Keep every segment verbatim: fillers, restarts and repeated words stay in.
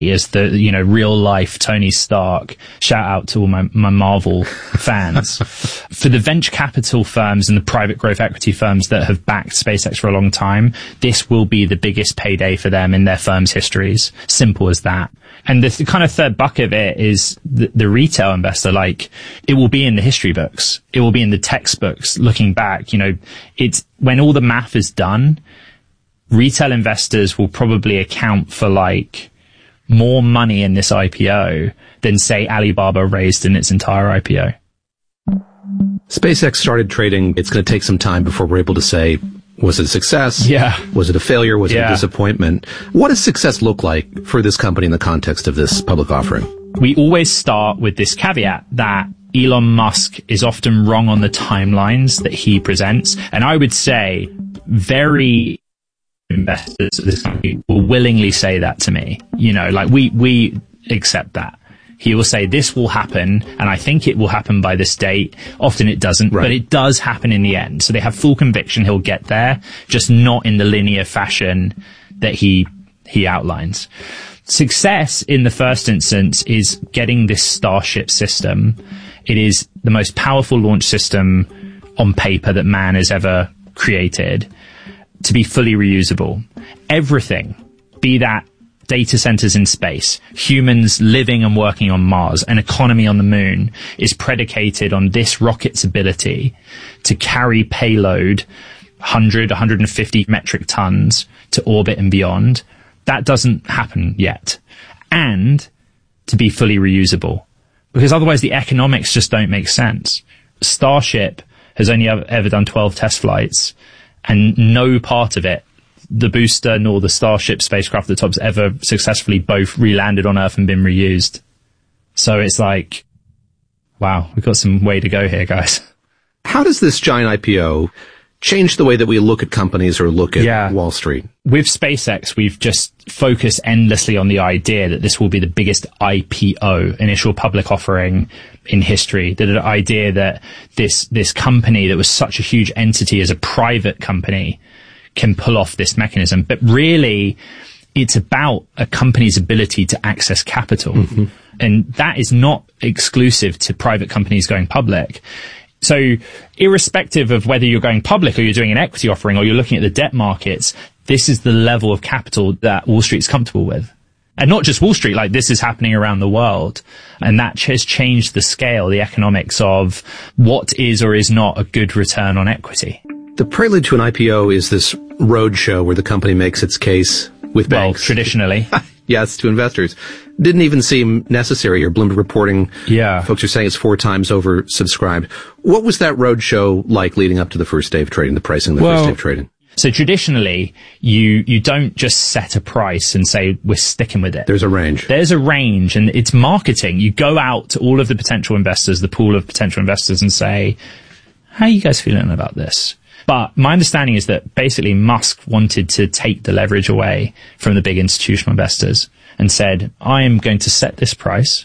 as the, you know, real life Tony Stark. Shout out to all my, my Marvel fans. For the venture capital firms and the private growth equity firms that have backed SpaceX for a long time, this will be the biggest payday for them in their firm's histories. Simple as that. And the th- kind of third bucket of it is the, the retail investor. Like, it will be in the history books. It will be in the textbooks looking back. You know, it's when all the math is done, retail investors will probably account for like more money in this I P O than, say, Alibaba raised in its entire I P O. SpaceX started trading. It's going to take some time before we're able to say, was it a success? Yeah. Was it a failure? Was yeah. it a disappointment? What does success look like for this company in the context of this public offering? We always start with this caveat that Elon Musk is often wrong on the timelines that he presents. And I would say very investors of this company will willingly say that to me. You know, like we, we accept that. He will say this will happen, and I think it will happen by this date. Often it doesn't, right. But it does happen in the end. So they have full conviction he'll get there, just not in the linear fashion that he, he outlines. Success in the first instance is getting this Starship system. It is the most powerful launch system on paper that man has ever created, to be fully reusable. Everything, be that data centers in space, humans living and working on Mars, an economy on the moon, is predicated on this rocket's ability to carry payload one hundred, one hundred fifty metric tons to orbit and beyond. That doesn't happen yet. And to be fully reusable, because otherwise the economics just don't make sense. Starship has only ever, ever done twelve test flights, and no part of it, the booster nor the Starship spacecraft at the top's ever successfully both re-landed on Earth and been reused. So it's like, wow, we've got some way to go here, guys. How does this giant I P O change the way that we look at companies or look at yeah. Wall Street? With SpaceX, we've just focused endlessly on the idea that this will be the biggest I P O, initial public offering, in history. The idea that this, this company that was such a huge entity as a private company can pull off this mechanism. But really, it's about a company's ability to access capital. Mm-hmm. And that is not exclusive to private companies going public. So irrespective of whether you're going public or you're doing an equity offering or you're looking at the debt markets, this is the level of capital that Wall Street's comfortable with. And not just Wall Street, like this is happening around the world. And that has changed the scale, the economics of what is or is not a good return on equity. The prelude to an I P O is this roadshow where the company makes its case with banks. Well, traditionally. Yes, to investors. Didn't even seem necessary. Your Bloomberg reporting, yeah. folks are saying it's four times oversubscribed. What was that roadshow like leading up to the first day of trading, the pricing of the well, first day of trading? So traditionally, you, you don't just set a price and say, we're sticking with it. There's a range. There's a range, and it's marketing. You go out to all of the potential investors, the pool of potential investors, and say, how are you guys feeling about this? But my understanding is that basically Musk wanted to take the leverage away from the big institutional investors and said, I am going to set this price.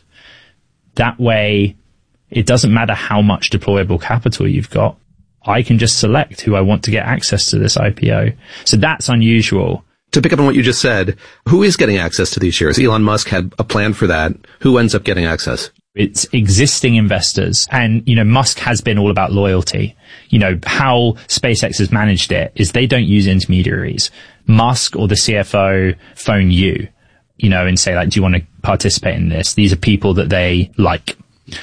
That way, it doesn't matter how much deployable capital you've got. I can just select who I want to get access to this I P O. So that's unusual. To pick up on what you just said, who is getting access to these shares? Elon Musk had a plan for that. Who ends up getting access? It's existing investors. And, you know, Musk has been all about loyalty. You know, how SpaceX has managed it is they don't use intermediaries. Musk or the C F O phone you, you know, and say, like, do you want to participate in this? These are people that they like.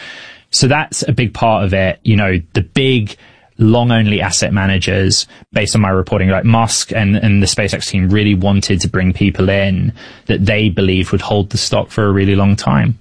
So that's a big part of it. You know, the big long-only asset managers, based on my reporting, like Musk and, and the SpaceX team really wanted to bring people in that they believed would hold the stock for a really long time.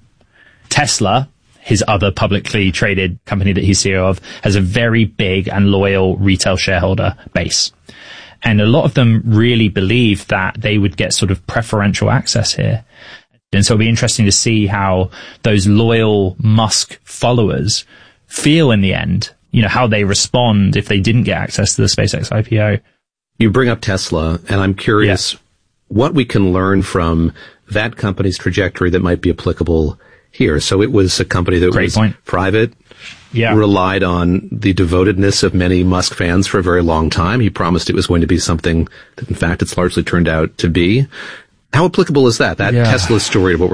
Tesla, his other publicly traded company that he's C E O of, has a very big and loyal retail shareholder base. And a lot of them really believed that they would get sort of preferential access here. And so it'll be interesting to see how those loyal Musk followers feel in the end, you know, how they respond if they didn't get access to the SpaceX I P O. You bring up Tesla, and I'm curious yeah. what we can learn from that company's trajectory that might be applicable here. So it was a company that Great was point. private, yeah. relied on the devotedness of many Musk fans for a very long time. He promised it was going to be something that, in fact, it's largely turned out to be. How applicable is that? That Yeah. Tesla story to what